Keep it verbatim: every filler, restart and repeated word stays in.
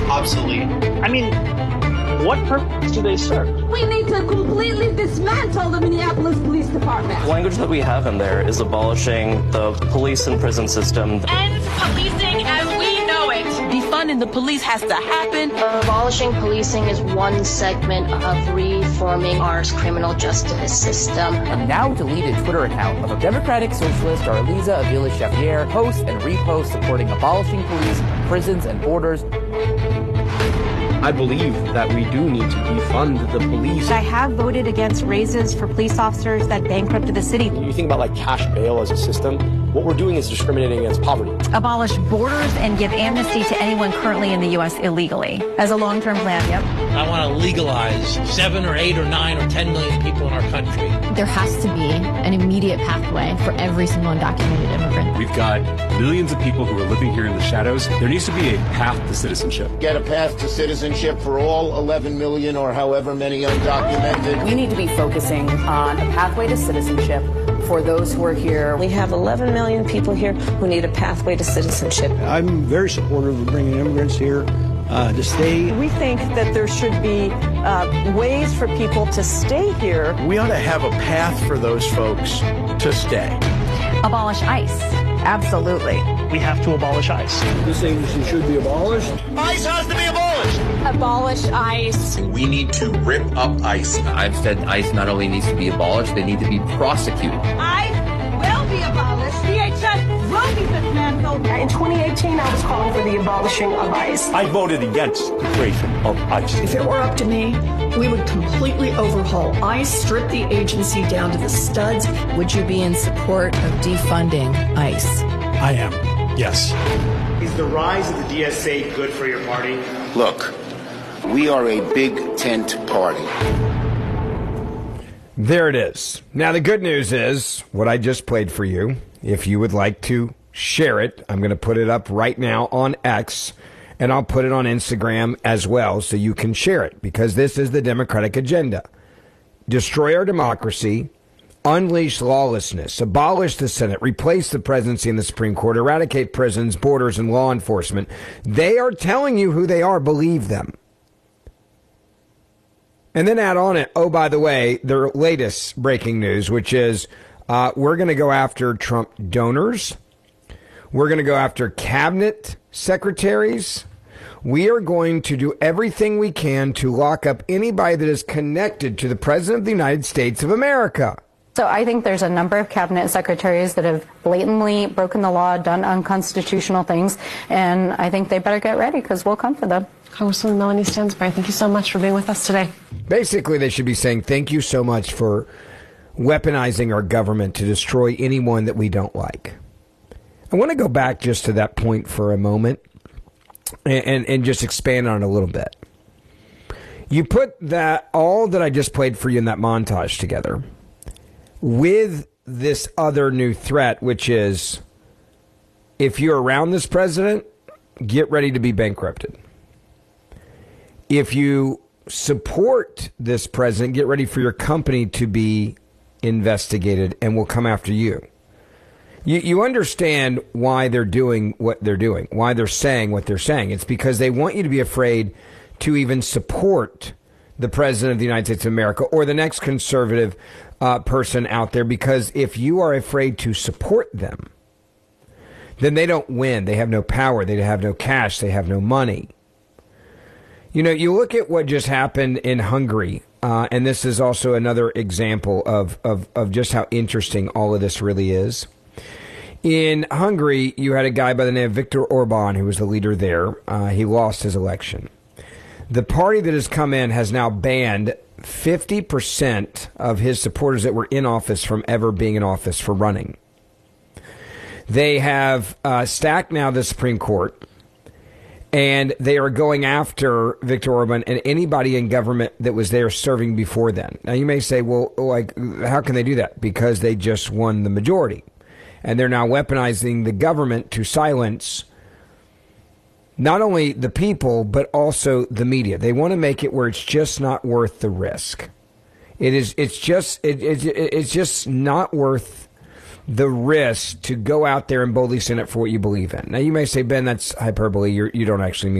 obsolete. I mean, what purpose do they serve? We need to completely dismantle the Minneapolis Police Department. The language that we have in there is abolishing the police and prison system. End policing as we know it. Defunding the police has to happen. Abolishing policing is one segment of reforming our criminal justice system. A now deleted Twitter account of a Democratic Socialist, Arliza Avila Chavier, posts and reposts supporting abolishing police, prisons, and borders. I believe that we do need to defund the police. I have voted against raises for police officers that bankrupted the city. You think about like cash bail as a system, what we're doing is discriminating against poverty. Abolish borders and give amnesty to anyone currently in the U S illegally as a long-term plan, yep. I want to legalize seven or eight or nine or ten million people in our country. There has to be an immediate pathway for every single undocumented immigrant. We've got millions of people who are living here in the shadows. There needs to be a path to citizenship. Get a path to citizenship for all eleven million or however many undocumented. We need to be focusing on a pathway to citizenship for those who are here. We have eleven million people here who need a pathway to citizenship. I'm very supportive of bringing immigrants here uh, to stay. We think that there should be uh, ways for people to stay here. We ought to have a path for those folks to stay. Abolish ICE. Absolutely. We have to abolish ICE. This agency should be abolished. ICE has to be abolished. Abolish ICE. We need to rip up ICE. I've said ICE not only needs to be abolished, they need to be prosecuted. ICE will be abolished. D H S will be dismantled. In twenty eighteen, I was calling for the abolishing of ICE. I voted against the creation of ICE. If it were up to me, we would completely overhaul ICE, strip the agency down to the studs. Would you be in support of defunding ICE? I am, yes. Is the rise of the D S A good for your party? Look, we are a big tent party. There it is. Now, the good news is what I just played for you. If you would like to share it, I'm going to put it up right now on X, and I'll put it on Instagram as well so you can share it, because this is the Democratic agenda. Destroy our democracy, unleash lawlessness, abolish the Senate, replace the presidency and the Supreme Court, eradicate prisons, borders, and law enforcement. They are telling you who they are. Believe them. And then add on it, oh, by the way, their latest breaking news, which is uh, we're going to go after Trump donors. We're going to go after cabinet secretaries. We are going to do everything we can to lock up anybody that is connected to the President of the United States of America. So I think there's a number of cabinet secretaries that have blatantly broken the law, done unconstitutional things, and I think they better get ready because we'll come for them. Congresswoman Melanie Stansbury, thank you so much for being with us today. Basically, they should be saying thank you so much for weaponizing our government to destroy anyone that we don't like. I want to go back just to that point for a moment and, and, and just expand on it a little bit. You put that all that I just played for you in that montage together with this other new threat, which is if you're around this president, get ready to be bankrupted. If you support this president, get ready for your company to be investigated and will come after you. You, you understand why they're doing what they're doing, why they're saying what they're saying. It's because they want you to be afraid to even support the president of the United States of America or the next conservative uh, person out there, because if you are afraid to support them, then they don't win. They have no power. They have no cash. They have no money. You know, you look at what just happened in Hungary, uh, and this is also another example of, of, of just how interesting all of this really is. In Hungary, you had a guy by the name of Viktor Orban, who was the leader there. Uh, he lost his election. The party that has come in has now banned fifty percent of his supporters that were in office from ever being in office for running. They have uh, stacked now the Supreme Court. And they are going after Viktor Orban and anybody in government that was there serving before then. Now, you may say, well, like, how can they do that? Because they just won the majority. And they're now weaponizing the government to silence not only the people, but also the media. They want to make it where it's just not worth the risk. It is, it's just, it, it, it's just not worth the risk to go out there and boldly stand up for what you believe in. Now, you may say, Ben, that's hyperbole. You're, you don't actually mean